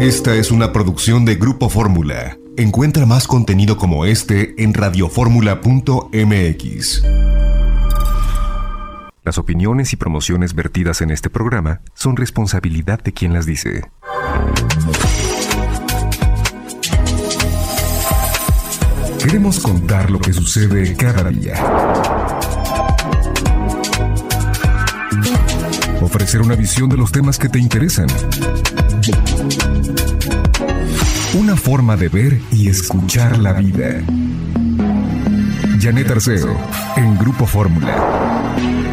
Esta es una producción de Grupo Fórmula. Encuentra más contenido como este en radioformula.mx. Las opiniones y promociones vertidas en este programa son responsabilidad de quien las dice. Queremos contar lo que sucede cada día. Ofrecer una visión de los temas que te interesan. Una forma de ver y escuchar la vida. Janet Arceo, en Grupo Fórmula.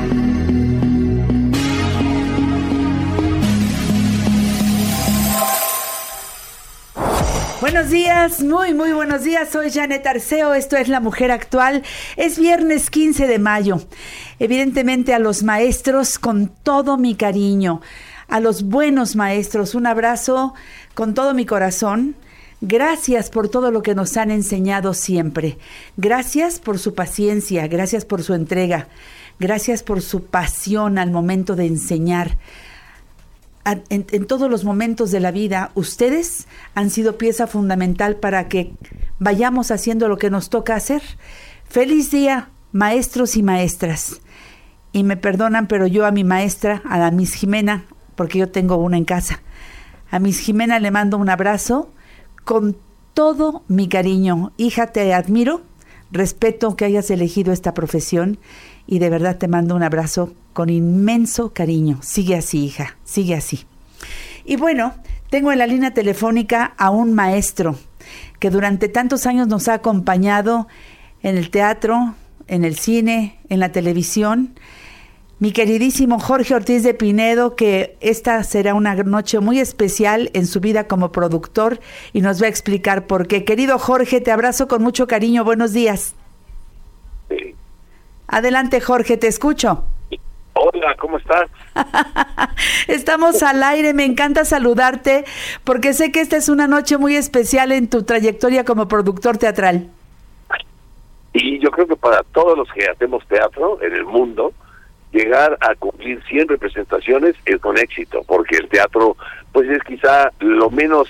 Buenos días, muy buenos días, soy Janet Arceo, esto es La Mujer Actual, es viernes 15 de mayo, evidentemente a los maestros con todo mi cariño, a los buenos maestros, un abrazo con todo mi corazón, gracias por todo lo que nos han enseñado siempre, gracias por su paciencia, gracias por su entrega, gracias por su pasión al momento de enseñar. En todos los momentos de la vida, ustedes han sido pieza fundamental para que vayamos haciendo lo que nos toca hacer. Feliz día, maestros y maestras. Y me perdonan, pero yo a mi maestra, a la Miss Jimena, porque yo tengo una en casa, a Miss Jimena le mando un abrazo con todo mi cariño. Hija, te admiro, respeto que hayas elegido esta profesión y de verdad te mando un abrazo con inmenso cariño. Sigue así, hija, sigue así. Y bueno, tengo en la línea telefónica a un maestro que durante tantos años nos ha acompañado en el teatro, en el cine, en la televisión. Mi queridísimo Jorge Ortiz de Pinedo, que esta será una noche muy especial en su vida como productor y nos va a explicar por qué. Querido Jorge, te abrazo con mucho cariño. Buenos días. Sí. Adelante, Jorge, te escucho. Hola, ¿cómo estás? Estamos al aire, me encanta saludarte porque sé que esta es una noche muy especial en tu trayectoria como productor teatral. Y yo creo que para todos los que hacemos teatro en el mundo, llegar a cumplir 100 representaciones es con éxito, porque el teatro pues es quizá lo menos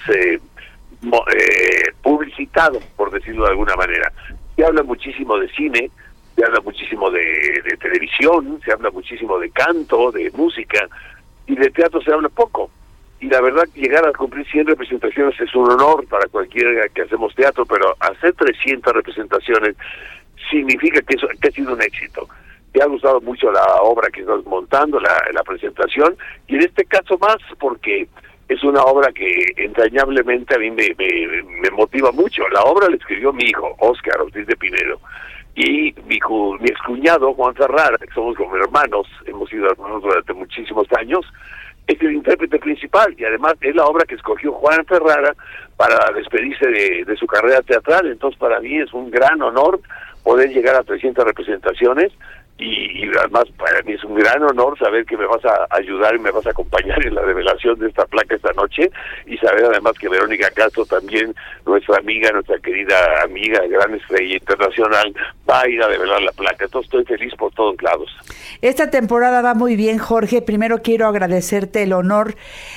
publicitado, por decirlo de alguna manera. Se habla muchísimo de cine, se habla muchísimo de televisión, se habla muchísimo de canto, de música, y de teatro se habla poco. Y la verdad, llegar a cumplir 100 representaciones es un honor para cualquiera que hacemos teatro, pero hacer 300 representaciones significa que ha sido un éxito. Te ha gustado mucho la obra que estás montando, la presentación, y en este caso más porque es una obra que entrañablemente a mí me motiva mucho. La obra la escribió mi hijo, Óscar Ortiz de Pinedo, y mi excuñado, Juan Ferrara, que somos como hermanos, hemos sido hermanos durante muchísimos años, es el intérprete principal, y además es la obra que escogió Juan Ferrara para despedirse de su carrera teatral. Entonces para mí es un gran honor poder llegar a 300 representaciones, y además para mí es un gran honor saber que me vas a ayudar y me vas a acompañar en la revelación de esta placa esta noche, y saber además que Verónica Castro, también nuestra amiga, nuestra querida amiga, gran estrella internacional, va a ir a revelar la placa. Entonces estoy feliz por todos lados. Esta temporada va muy bien, Jorge. Primero quiero agradecerte el honor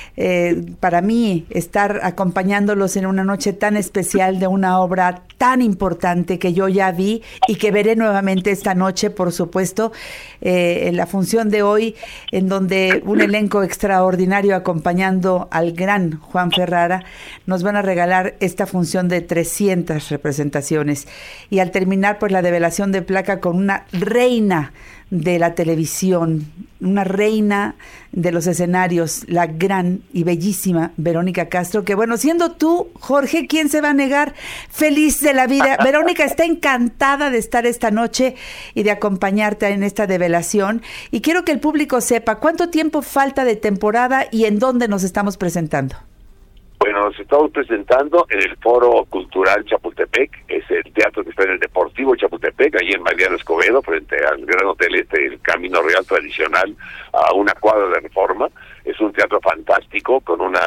para mí estar acompañándolos en una noche tan especial de una obra tan importante que yo ya vi y que veré nuevamente esta noche, por supuesto, en la función de hoy, en donde un elenco extraordinario acompañando al gran Juan Ferrara nos van a regalar esta función de 300 representaciones, y al terminar pues la develación de placa con una reina de la televisión, una reina de los escenarios, la gran y bellísima Verónica Castro, que bueno, siendo tú, Jorge, ¿quién se va a negar? Feliz de la vida. Verónica está encantada de estar esta noche y de acompañarte en esta develación, y quiero que el público sepa cuánto tiempo falta de temporada y en dónde nos estamos presentando. Bueno, nos estamos presentando en el Foro Cultural Chapultepec, es el teatro que está en el Deportivo Chapultepec, ahí en Mariano Escobedo, frente al Gran Hotel el Camino Real tradicional, a una cuadra de Reforma. Es un teatro fantástico, con una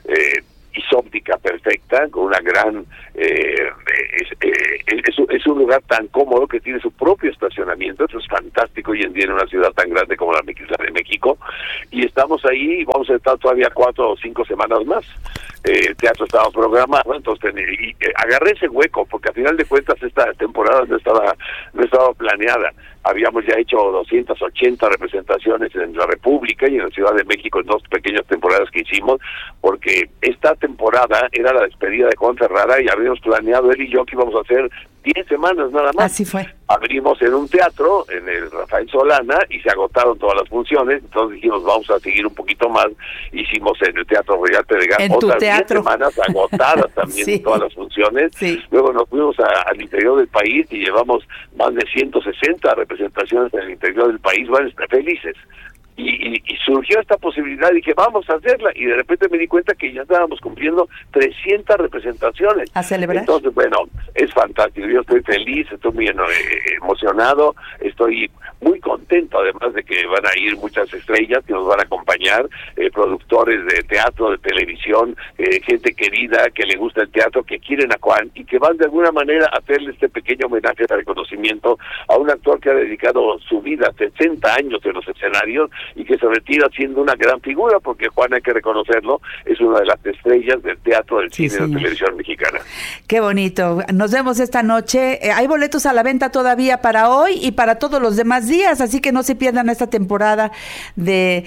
isóptica perfecta, con una gran... es un lugar tan cómodo que tiene su propio estacionamiento. Eso es fantástico hoy en día en una ciudad tan grande como la de México, y estamos ahí, vamos a estar todavía 4 o 5 semanas más. el teatro estaba programado, entonces agarré ese hueco, porque al final de cuentas esta temporada no estaba planeada. Habíamos ya hecho 280 representaciones en la República y en la Ciudad de México en 2 pequeñas temporadas que hicimos, porque esta temporada era la despedida de Juan Ferrara y habíamos planeado él y yo que íbamos a hacer 10 semanas nada más. Así fue. Abrimos en un teatro, en el Rafael Solana, y se agotaron todas las funciones, entonces dijimos, vamos a seguir un poquito más. Hicimos en el Teatro Royal Pedregal otras 10 semanas agotadas también, sí, todas las funciones. Sí. Luego nos fuimos al interior del país y llevamos más de 160 representaciones en el interior del país, van felices. Y surgió esta posibilidad, dije, vamos a hacerla, y de repente me di cuenta que ya estábamos cumpliendo 300 representaciones. ¿A celebrar? Entonces, bueno, es fantástico, yo estoy feliz, estoy muy emocionado, estoy muy contento, además de que van a ir muchas estrellas que nos van a acompañar, productores de teatro, de televisión, gente querida que le gusta el teatro, que quieren a Juan, y que van de alguna manera a hacerle este pequeño homenaje de reconocimiento a un actor que ha dedicado su vida, 60 años en los escenarios, y que se retira siendo una gran figura, porque Juan, hay que reconocerlo, es una de las estrellas del teatro, del cine, de la televisión mexicana. Qué bonito. Nos vemos esta noche. Hay boletos a la venta todavía para hoy y para todos los demás días, así que no se pierdan esta temporada de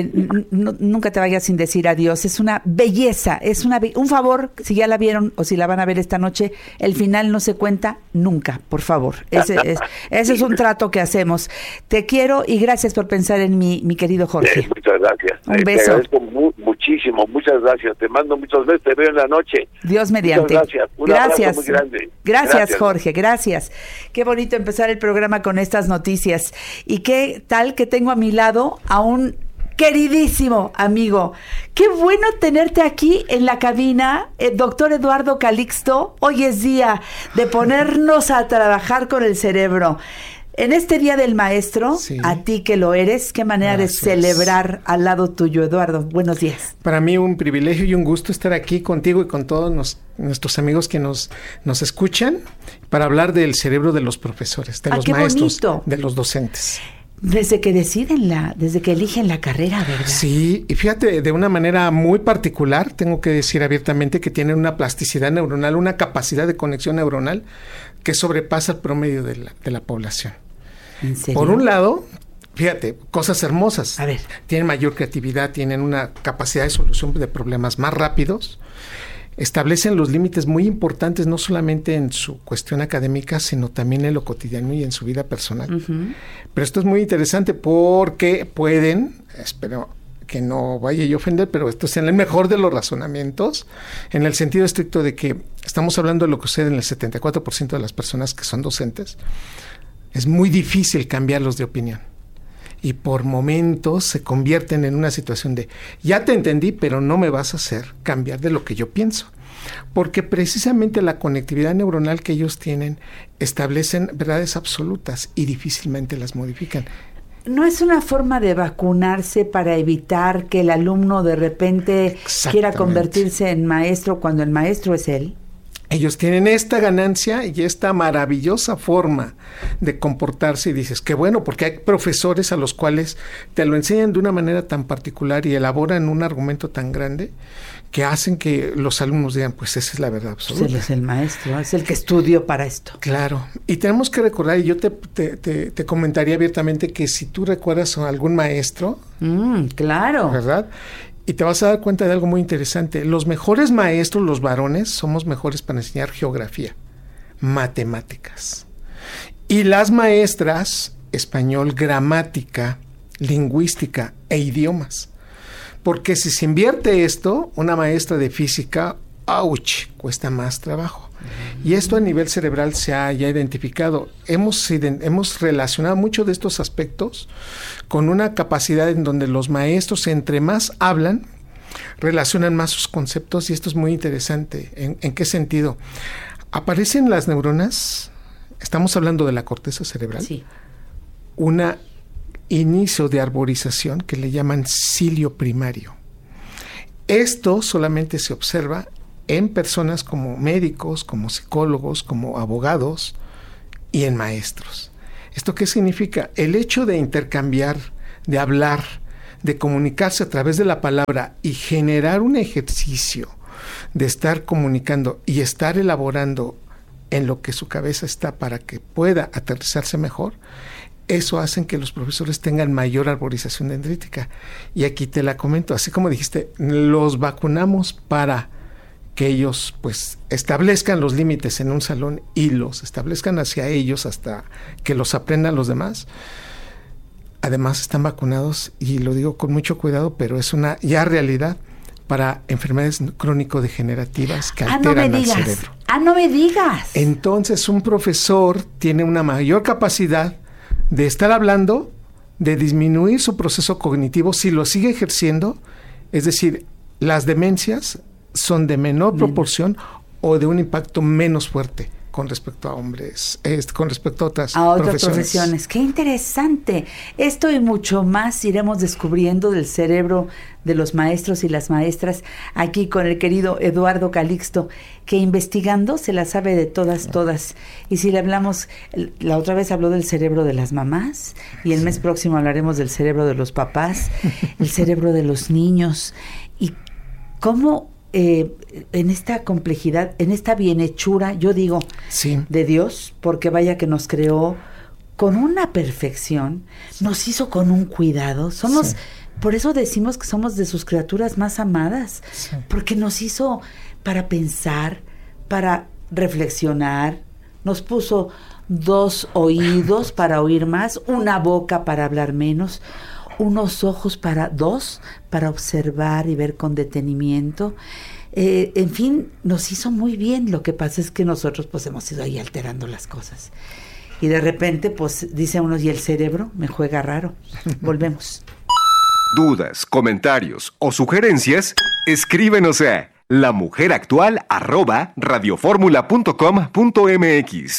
Nunca te vayas sin decir adiós. Es una belleza, es un favor, si ya la vieron o si la van a ver esta noche, el final no se cuenta nunca, por favor. Ese es un trato que hacemos. Te quiero y gracias por pensar en mí, mi querido Jorge. Muchas gracias. Un beso. Te agradezco muchísimo, muchas gracias. Te mando muchos besos, te veo en la noche. Dios mediante. Muchas gracias. Un abrazo muy grande. Gracias, Jorge, gracias. Qué bonito empezar el programa con estas noticias. Y qué tal que tengo a mi lado a un queridísimo amigo. Qué bueno tenerte aquí en la cabina, doctor Eduardo Calixto. Hoy es día de ponernos a trabajar con el cerebro. En este Día del Maestro, sí, a ti que lo eres, qué manera de celebrar al lado tuyo, Eduardo. Buenos días. Para mí un privilegio y un gusto estar aquí contigo y con todos nuestros amigos que nos escuchan para hablar del cerebro de los profesores, de los maestros, bonito, de los docentes. Desde que desde que eligen la carrera, ¿verdad? Sí, y fíjate, de una manera muy particular, tengo que decir abiertamente que tienen una plasticidad neuronal, una capacidad de conexión neuronal que sobrepasa el promedio de la población. ¿En serio? Por un lado, fíjate, cosas hermosas. A ver. Tienen mayor creatividad, tienen una capacidad de solución de problemas más rápidos, establecen los límites muy importantes, no solamente en su cuestión académica, sino también en lo cotidiano y en su vida personal. Uh-huh. Pero esto es muy interesante porque pueden, espero que no vaya yo a ofender, pero esto es en el mejor de los razonamientos, en el sentido estricto de que estamos hablando de lo que sucede en el 74% de las personas que son docentes. Es muy difícil cambiarlos de opinión. Y por momentos se convierten en una situación de, ya te entendí, pero no me vas a hacer cambiar de lo que yo pienso. Porque precisamente la conectividad neuronal que ellos tienen establecen verdades absolutas y difícilmente las modifican. ¿No es una forma de vacunarse para evitar que el alumno de repente quiera convertirse en maestro cuando el maestro es él? Ellos tienen esta ganancia y esta maravillosa forma de comportarse y dices, qué bueno, porque hay profesores a los cuales te lo enseñan de una manera tan particular y elaboran un argumento tan grande que hacen que los alumnos digan, pues esa es la verdad absoluta. Pues él es el maestro, es el que estudió para esto. Claro, y tenemos que recordar, y yo te comentaría abiertamente que si tú recuerdas a algún maestro, claro, ¿verdad?, y te vas a dar cuenta de algo muy interesante. Los mejores maestros, los varones, somos mejores para enseñar geografía, matemáticas. Y las maestras, español, gramática, lingüística e idiomas. Porque si se invierte esto, una maestra de física, ¡ouch!, cuesta más trabajo. Y esto a nivel cerebral se ha ya identificado. Hemos relacionado mucho de estos aspectos con una capacidad en donde los maestros, entre más hablan, relacionan más sus conceptos, y esto es muy interesante. ¿En qué sentido? Aparecen las neuronas, estamos hablando de la corteza cerebral, sí, un inicio de arborización que le llaman cilio primario. Esto solamente se observa en personas como médicos, como psicólogos, como abogados y en maestros. ¿Esto qué significa? El hecho de intercambiar, de hablar, de comunicarse a través de la palabra y generar un ejercicio de estar comunicando y estar elaborando en lo que su cabeza está para que pueda aterrizarse mejor, eso hace que los profesores tengan mayor arborización dendrítica. Y aquí te la comento, así como dijiste, los vacunamos para que ellos pues establezcan los límites en un salón y los establezcan hacia ellos hasta que los aprendan los demás. Además están vacunados, y lo digo con mucho cuidado, pero es una ya realidad para enfermedades crónico-degenerativas que alteran al cerebro. No me digas. Entonces un profesor tiene una mayor capacidad de estar hablando, de disminuir su proceso cognitivo si lo sigue ejerciendo, es decir, las demencias son de menor proporción o de un impacto menos fuerte con respecto a hombres, con respecto a otras profesiones. ¡Qué interesante! Esto y mucho más iremos descubriendo del cerebro de los maestros y las maestras aquí con el querido Eduardo Calixto, que investigando se la sabe de todas. Y si le hablamos, la otra vez habló del cerebro de las mamás, y el mes próximo hablaremos del cerebro de los papás, el cerebro de los niños, y cómo en esta complejidad, en esta bienhechura, yo digo, de Dios, porque vaya que nos creó con una perfección, nos hizo con un cuidado, por eso decimos que somos de sus criaturas más amadas, porque nos hizo para pensar, para reflexionar, nos puso 2 oídos para oír más, una boca para hablar menos, unos ojos para observar y ver con detenimiento. En fin, nos hizo muy bien. Lo que pasa es que nosotros pues hemos ido ahí alterando las cosas. Y de repente pues dice uno, y el cerebro me juega raro. Volvemos. Dudas, comentarios o sugerencias, escríbenos a lamujeractual@radioformula.com.mx.